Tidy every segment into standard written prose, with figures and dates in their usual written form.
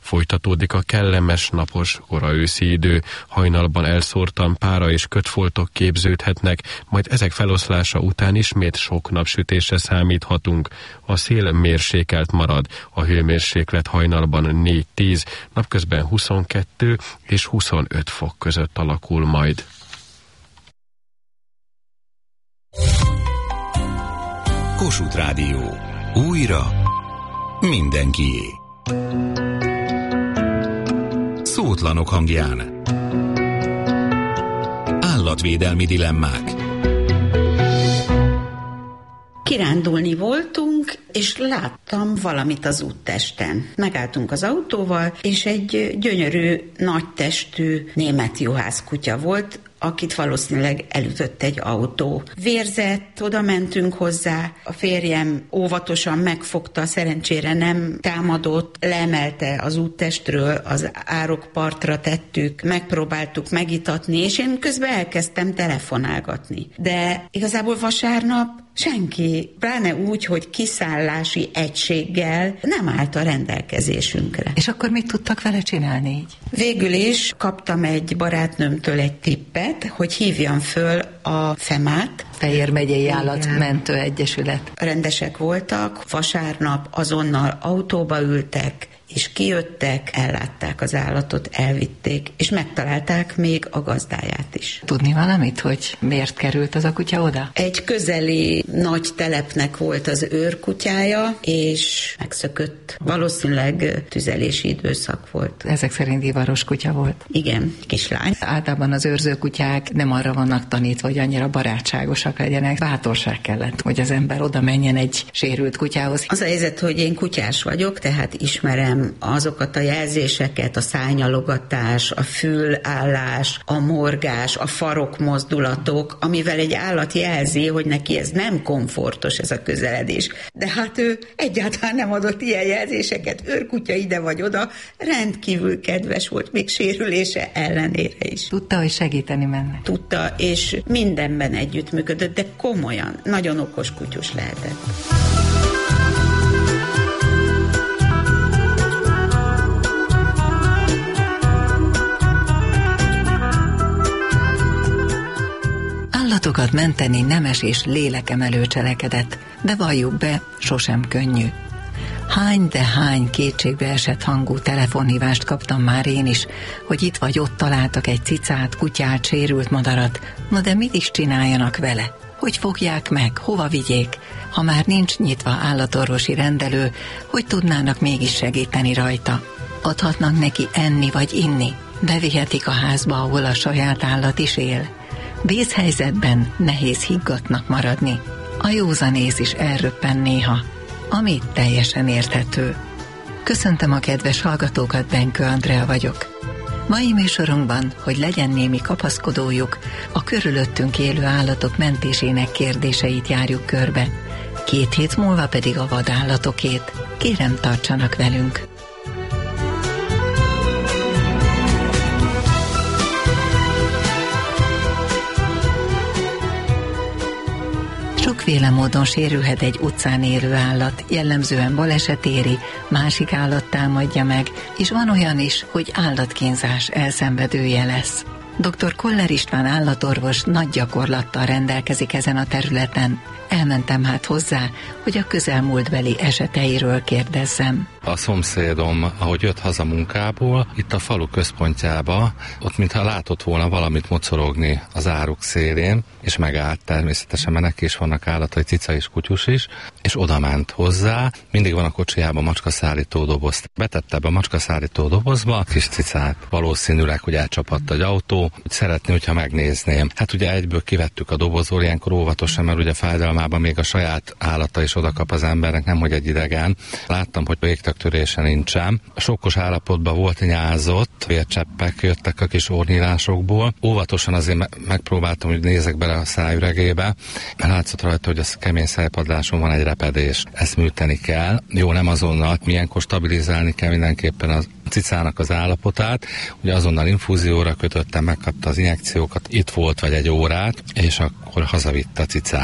Folytatódik a kellemes, napos, kora őszi idő, hajnalban elszórtan pára és kötfoltok képződhetnek, majd ezek feloszlása után ismét sok napsütésre számíthatunk. A szél mérsékelt marad, a hőmérséklet hajnalban 4-10, napközben 22 és 25 fok között alakul majd. Kossuth Rádió. Újra mindenkié. Szótlanok hangján. Állatvédelmi dilemmák. Kirándulni voltunk, és láttam valamit az úttesten. Megálltunk az autóval, és egy gyönyörű, nagytestű német juhász kutya volt, akit valószínűleg elütött egy autó. Vérzett, oda mentünk hozzá, a férjem óvatosan megfogta, szerencsére nem támadott, leemelte az úttestről, az árokpartra tettük, megpróbáltuk megitatni, és én közben elkezdtem telefonálgatni. De igazából vasárnap senki, pláne úgy, hogy kiszállási egységgel nem állt a rendelkezésünkre. És akkor mit tudtak vele csinálni így? Végül is kaptam egy barátnőmtől egy tippet, hogy hívjam föl a FEMÁT. Fejér megyei Állatmentő Egyesület. Rendesek voltak, vasárnap azonnal autóba ültek, és kijöttek, ellátták az állatot, elvitték, és megtalálták még a gazdáját is. Tudni valamit, hogy miért került az a kutya oda? Egy közeli nagy telepnek volt az őrkutyája, és megszökött. Valószínűleg tüzelési időszak volt. Ezek szerint ivaros kutya volt? Igen, kislány. Általában az őrzőkutyák nem arra vannak tanítva, hogy annyira barátságosak legyenek. Bátorság kellett, hogy az ember oda menjen egy sérült kutyához. Az a helyzet, hogy én kutyás vagyok, tehát ismerem azokat a jelzéseket, a szárnyalogatás, a fülállás, a morgás, a farokmozdulatok, amivel egy állat jelzi, hogy neki ez nem komfortos, ez a közeledés. De hát ő egyáltalán nem adott ilyen jelzéseket, őrkutya ide vagy oda, rendkívül kedves volt, még sérülése ellenére is. Tudta, hogy segíteni menne? Tudta, és mindenben együttműködött, de komolyan, nagyon okos kutyus lehetett. Állatokat menteni nemes és lélekemelő cselekedet, de valljuk be, sosem könnyű. Hány, de hány kétségbe esett hangú telefonhívást kaptam már én is, hogy itt vagy ott találtak egy cicát, kutyát, sérült madarat, na de mit is csináljanak vele? Hogy fogják meg, hova vigyék? Ha már nincs nyitva állatorvosi rendelő, hogy tudnának mégis segíteni rajta? Adhatnak neki enni vagy inni? Bevihetik a házba, ahol a saját állat is él? Vészhelyzetben nehéz higgadtnak maradni. A józanész is elröppen néha, ami teljesen érthető. Köszöntöm a kedves hallgatókat, Benkő Andrea vagyok. Mai műsorunkban, hogy legyen némi kapaszkodójuk, a körülöttünk élő állatok mentésének kérdéseit járjuk körbe. 2 hét múlva pedig a vadállatokét. Kérem, tartsanak velünk! Sokféle módon sérülhet egy utcán élő állat, jellemzően baleset éri, másik állat támadja meg, és van olyan is, hogy állatkínzás elszenvedője lesz. Dr. Koller István állatorvos nagy gyakorlattal rendelkezik ezen a területen. Elmentem hát hozzá, hogy a közelmúltbeli eseteiről kérdezzem. A szomszédom, ahogy jött haza munkából, itt a falu központjába, ott mintha látott volna valamit mocorogni az áruk szélén, és megállt természetesen, mert neki is vannak állatai, cica és kutyus is, és oda ment hozzá. Mindig van a kocsijában macskaszállító doboz. Betette be a macskaszállító dobozba a kis cicát. Valószínűleg, hogy elcsapadt egy autó, hogy szeretné, hogyha megnézném. Hát ugye egyből kivettük a dobozból, ilyenkor óvatosan, mert ugye fájdalmában még a saját állata is oda kap az embernek, nemhogy egy idegen. Láttam, hogy végtagtörése nincsen. Sokkos állapotban volt, nyázott, vércseppek jöttek a kis orrnyílásokból. Óvatosan azért megpróbáltam, hogy nézek bele a szájüregébe, mert látszott rajta, hogy a kemény szájpadláson van egy repedés. Ezt műteni kell. Jó, nem azonnal, milyenkor stabilizálni kell mindenképpen a cicának az állapotát. Ugye azonnal infúzióra kötöttem, megkapta az injekciókat, itt volt vagy egy órát, és akkor hazavitte a cicát.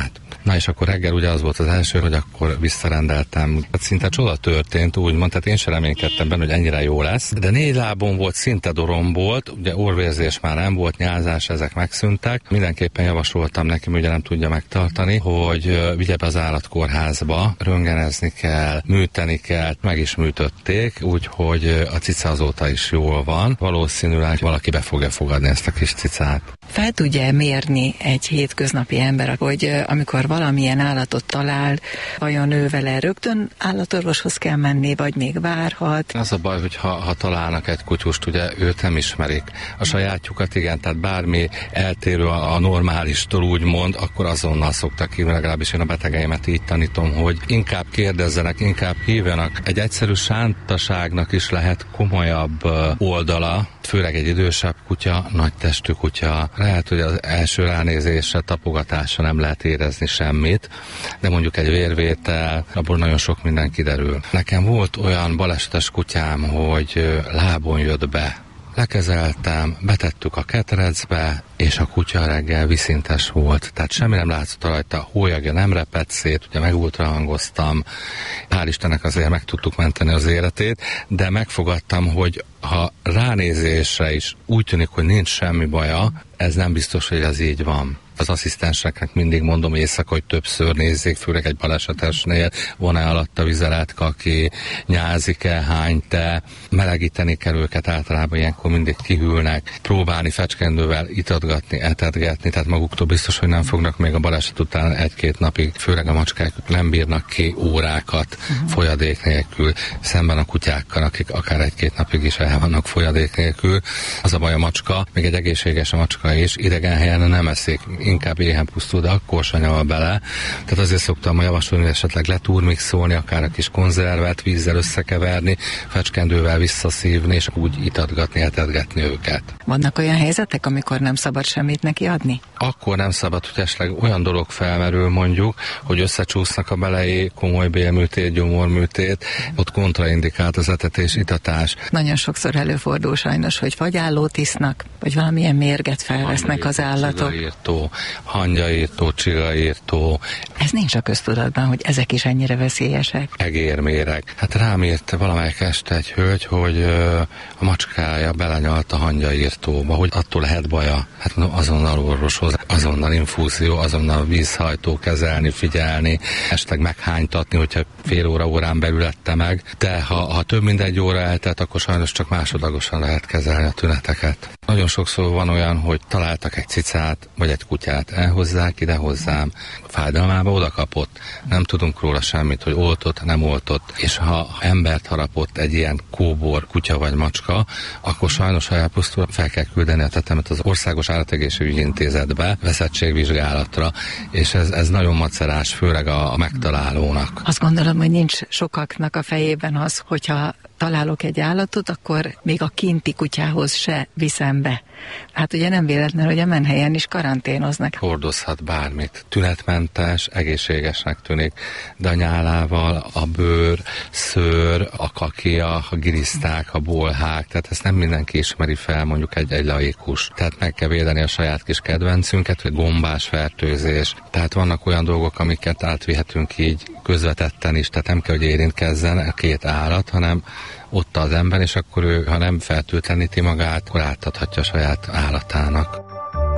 Na és akkor reggel ugye az volt az első, hogy akkor visszarendeltem. Hát szinte csoda történt, úgymond, tehát én sem reménykedtem benne, hogy ennyire jó lesz. De 4 lábon volt, szinte dorombolt, ugye orvérzés már nem volt, nyálzás, ezek megszűntek. Mindenképpen javasoltam neki, ugye nem tudja megtartani, hogy vigye be az állatkórházba, röntgenezni kell, műteni kell, meg is műtötték, úgyhogy a cica azóta is jól van. Valószínűleg valaki be fogja fogadni ezt a kis cicát. Fel tudja mérni egy hétköznapi ember, hogy amikor valamilyen állatot talál, vajon ő vele rögtön állatorvoshoz kell menni, vagy még várhat? Az a baj, hogy ha találnak egy kutyust, ugye őt nem ismerik. A sajátjukat igen, tehát bármi eltérő a normálistól úgymond, akkor azonnal szoktak hívni, legalábbis én a betegeimet így tanítom, hogy inkább kérdezzenek, inkább hívjanak. Egy egyszerű sántaságnak is lehet komolyabb oldala, főleg egy idősebb kutya, nagy testű kutya. Lehet, hogy az első ránézésre, tapogatásra nem lehet érezni semmit, de mondjuk egy vérvétel, abból nagyon sok minden kiderül. Nekem volt olyan balesetes kutyám, hogy lábon jött be. Lekezeltem, betettük a ketrecbe, és a kutya reggel viszintes volt. Tehát semmi nem látszott rajta, hólyagja nem repett szét, ugye megultrahangoztam. Hál' Istennek azért meg tudtuk menteni az életét, de megfogadtam, hogy ha ránézésre is úgy tűnik, hogy nincs semmi baja, ez nem biztos, hogy ez így van. Az asszisztenseknek mindig mondom éjszaka, hogy többször nézzék, főleg egy balesetesnél, van-e alatt a vizeletka, aki nyázik-e, hányt-e, melegíteni kell őket, általában ilyenkor mindig kihűlnek, próbálni fecskendővel itatgatni, etetgetni, tehát maguktól biztos, hogy nem fognak még a baleset után 1-2 napig, főleg a macskák nem bírnak ki órákat folyadék nélkül, szemben a kutyákkal, akik akár 1-2 napig is el vannak folyadék nélkül. Az a baj, a macska, még egy egészséges a macska is, idegen helyen nem eszik, inkább éhen pusztul, de akkor sanyal bele. Tehát azért szoktam javasolni, hogy esetleg letúrmixolni, akár a kis konzervet vízzel összekeverni, fecskendővel visszaszívni, és úgy itatgatni, etetgetni őket. Vannak olyan helyzetek, amikor nem szabad semmit neki adni? Akkor nem szabad, hogy esetleg olyan dolog felmerül mondjuk, hogy összecsúsznak a belei, komoly bélműtét, gyomorműtét, ott kontraindikált az etetés, itatás. Nagyon sokszor előfordul sajnos, hogy vagy állót isznak, vagy valamilyen mérget felvesznek az állatok. Hangyaírtó, csigaírtó. Ez nincs a köztudatban, hogy ezek is ennyire veszélyesek. Egérméreg. Hát rám írt valamelyik este egy hölgy, hogy a macskája belenyalt a hangyaírtóba, hogy attól lehet baja. Hát azonnal orvoshoz, azonnal infúzió, azonnal vízhajtó, kezelni, figyelni, esetleg meghánytatni, hogyha fél órán belül ette meg. De ha több mint 1 óra eltelt, akkor sajnos csak másodlagosan lehet kezelni a tüneteket. Nagyon sokszor van olyan, hogy találtak egy cicát, vagy egy kutyát, elhozzák ide hozzám, fájdalmába oda kapott. Nem tudunk róla semmit, hogy oltott, nem oltott. És ha embert harapott egy ilyen kóbor kutya vagy macska, akkor sajnos, ha elpusztul, fel kell küldeni a tetemet az Országos Állategészségügyi Intézetbe, veszettségvizsgálatra, és ez nagyon macerás, főleg a megtalálónak. Azt gondolom, hogy nincs sokaknak a fejében az, hogyha találok egy állatot, akkor még a kinti kutyához se viszem be. Hát ugye nem véletlen, hogy a menhelyen is karanténoznak. Hordozhat bármit. Tünetmentes, egészségesnek tűnik, de a nyálával a bőr, szőr, a kakia, a giriszták, a bolhák, tehát ezt nem mindenki ismeri fel, mondjuk egy laikus. Tehát meg kell védeni a saját kis kedvencünket, hogy gombás fertőzés. Tehát vannak olyan dolgok, amiket átvihetünk így közvetetten is, tehát nem kell, hogy érintkezzen a 2 állat, hanem ott az ember, és akkor ő, ha nem fertőtleníti magát, akkor átadhatja a saját állatának.